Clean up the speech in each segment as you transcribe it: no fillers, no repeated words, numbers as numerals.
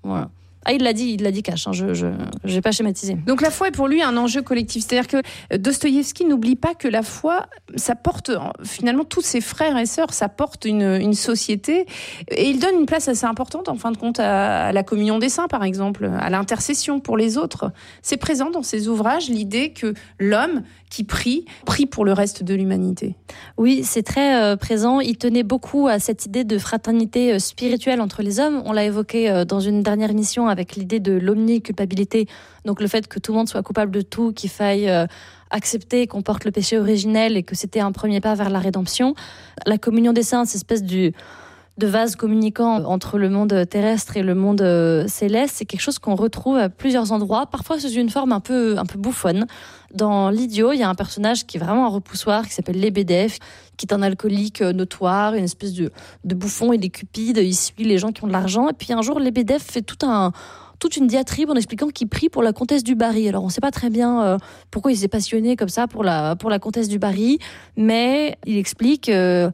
Voilà. Ah, il l'a dit cash, je n'ai pas schématisé. Donc la foi est pour lui un enjeu collectif. C'est-à-dire que Dostoïevski n'oublie pas que la foi, ça porte finalement tous ses frères et sœurs, ça porte une société. Et il donne une place assez importante, en fin de compte, à la communion des saints, par exemple, à l'intercession pour les autres. C'est présent dans ses ouvrages, l'idée que l'homme qui prie pour le reste de l'humanité. Oui, c'est très présent. Il tenait beaucoup à cette idée de fraternité spirituelle entre les hommes. On l'a évoqué dans une dernière émission avec l'idée de l'omniculpabilité, donc le fait que tout le monde soit coupable de tout, qu'il faille accepter qu'on porte le péché originel et que c'était un premier pas vers la rédemption. La communion des saints, cette espèce de vase communicant entre le monde terrestre et le monde céleste, c'est quelque chose qu'on retrouve à plusieurs endroits, parfois sous une forme un peu bouffonne. Dans l'Idiot, il y a un personnage qui est vraiment un repoussoir, qui s'appelle Lebedev, qui est un alcoolique notoire, une espèce de bouffon, il est cupide, il suit les gens qui ont de l'argent. Et puis un jour, Lebedev fait toute une diatribe en expliquant qu'il prie pour la comtesse du Barry. Alors on ne sait pas très bien pourquoi il s'est passionné comme ça pour la comtesse du Barry, mais il explique...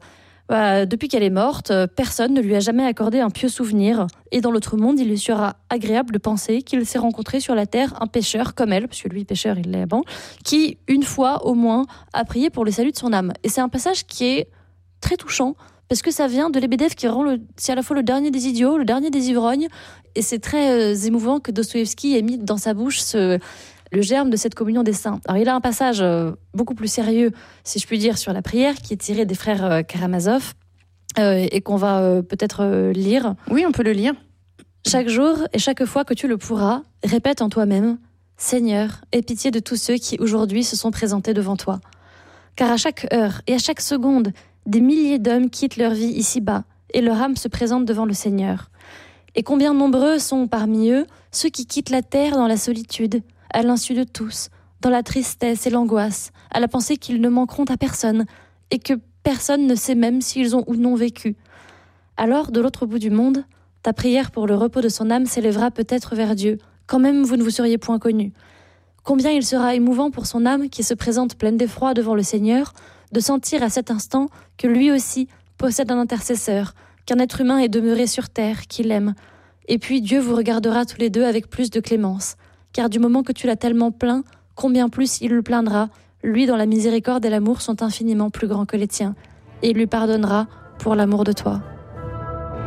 depuis qu'elle est morte, personne ne lui a jamais accordé un pieux souvenir. Et dans l'autre monde, il lui sera agréable de penser qu'il s'est rencontré sur la terre un pécheur comme elle, parce que lui, pécheur, il l'est bon, qui, une fois au moins, a prié pour le salut de son âme. Et c'est un passage qui est très touchant, parce que ça vient de Lebedev qui c'est à la fois le dernier des idiots, le dernier des ivrognes, et c'est très émouvant que Dostoïevski ait mis dans sa bouche le germe de cette communion des saints. Alors il a un passage beaucoup plus sérieux, si je puis dire, sur la prière, qui est tiré des frères Karamazov, et qu'on va peut-être lire. Oui, on peut le lire. Chaque jour et chaque fois que tu le pourras, répète en toi-même « Seigneur, aie pitié de tous ceux qui aujourd'hui se sont présentés devant toi. Car à chaque heure et à chaque seconde, des milliers d'hommes quittent leur vie ici-bas et leur âme se présente devant le Seigneur. Et combien nombreux sont parmi eux ceux qui quittent la terre dans la solitude, à l'insu de tous, dans la tristesse et l'angoisse, à la pensée qu'ils ne manqueront à personne, et que personne ne sait même s'ils ont ou non vécu. Alors, de l'autre bout du monde, ta prière pour le repos de son âme s'élèvera peut-être vers Dieu, quand même vous ne vous seriez point connus. Combien il sera émouvant pour son âme qui se présente pleine d'effroi devant le Seigneur, de sentir à cet instant que lui aussi possède un intercesseur, qu'un être humain est demeuré sur terre, qu'il aime. Et puis Dieu vous regardera tous les deux avec plus de clémence. Car du moment que tu l'as tellement plaint, combien plus il le plaindra, lui dont la miséricorde et l'amour sont infiniment plus grands que les tiens, et il lui pardonnera pour l'amour de toi.